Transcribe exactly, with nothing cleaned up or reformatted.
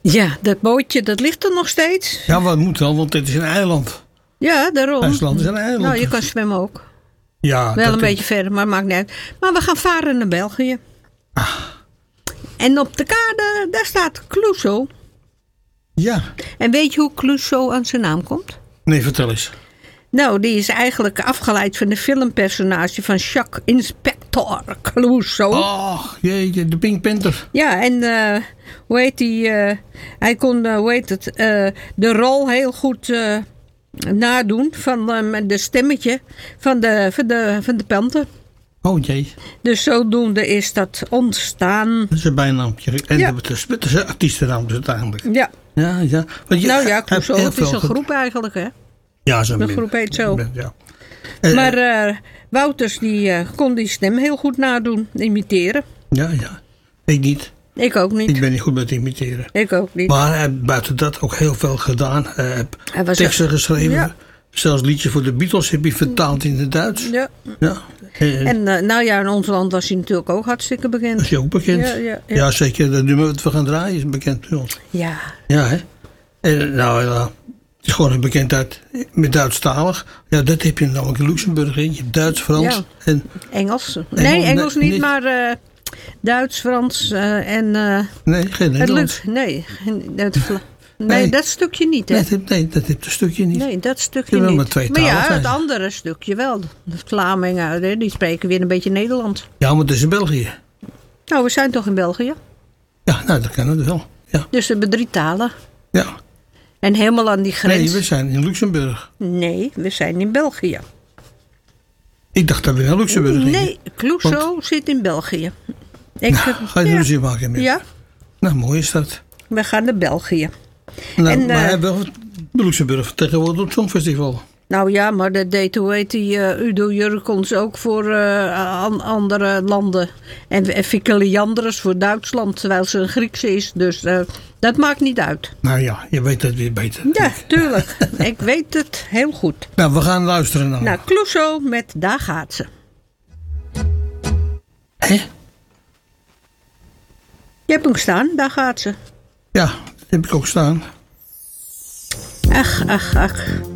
Ja, dat bootje, dat ligt er nog steeds. Ja, wat moet dan, want dit is een eiland. Ja, daarom. IJsland is een eiland. Nou, je kan zwemmen ook. Ja, Wel dat een is- beetje verder, maar maakt niet uit. Maar we gaan varen naar België. Ah. En op de kade, daar staat Clouseau. Ja. En weet je hoe Clouseau aan zijn naam komt? Nee, vertel eens. Nou, die is eigenlijk afgeleid van de filmpersonage van Jacques Inspector Clouseau. Oh, jeetje, de Pink Panther. Ja, en eh, hoe heet die? eh, hij kon, eh, hoe heet het, eh, de rol heel goed eh, nadoen van eh, met de stemmetje van de, van de, van de panter. Oh jee, Dus zodoende is dat ontstaan. dat is een bijnaampje. En Ja. dat is, dat is een artiestennaam dus uiteindelijk. Ja, Ja, ja. Want je- nou ja, hij Clouseau, heeft het is heel een veel groep eigenlijk, hè. Ja, zo'n De min. groep heet zo. Ja. En, Maar eh, Wouters, die eh, kon die stem heel goed nadoen, imiteren. ja, ja. Ik niet. Ik ook niet. Ik ben niet goed met imiteren. Ik ook niet. Maar hij heeft buiten dat ook heel veel gedaan. Hij heeft Hij was teksten geschreven. Ja. Zelfs liedjes voor de Beatles heb hij vertaald in het Duits. Ja. Ja. En, En eh, nou ja, in ons land was hij natuurlijk ook hartstikke bekend. dat is je ook bekend. Ja, ja, ja. Ja, zeker. Dat nummer wat we gaan draaien is bekend bij ons. Ja. Ja, hè? En nou ja, het is gewoon een bekendheid met Duitsstalig. Ja, dat heb je namelijk in Luxemburg. Hè. Je hebt Duits, Frans Ja. en... Engels. Nee, Engels nee, niet, niet. maar eh, Duits, Frans eh, en... eh, Nee, geen het Nederlands. lukt. Nee, geen- dat, nee, Nee. dat stukje niet, hè? Nee, dat, nee, dat heeft een stukje niet. Nee, dat Je stukje wil niet. maar twee maar ja, talen zijn. het andere stukje wel. De Vlamingen, hè, die spreken weer een beetje Nederlands. Ja, maar het is in België. Nou, we zijn toch in België? Ja, nou, dat kan het wel. Ja, Dus we hebben drie talen. ja. En helemaal aan die grens. Nee, we zijn in Luxemburg. Nee, we zijn in België. Ik dacht dat we naar Luxemburg gingen. Nee, Clouseau zit in België. Ik, Nou, ga je er ja. ruzie maken met? Ja, Nou, mooi is dat. we gaan naar België. Nou, En, maar eh, hij heeft wel Luxemburg vertegenwoordigd op het Songfestival. Nou ja, maar dat deed, hoe heet die, eh, Udo Jurkens ook voor eh, an- andere landen. En, en Fikke Leandres voor Duitsland, terwijl ze een Griekse is. Dus eh, dat maakt niet uit. Nou ja, je weet het weer beter. Ja, tuurlijk. Ik weet het heel goed. Nou, we gaan luisteren naar. Nou, Clouseau met Daar gaat ze. Hè? Je hebt hem staan, Daar gaat ze. Ja, dat heb ik ook staan. Ach, ach, ach.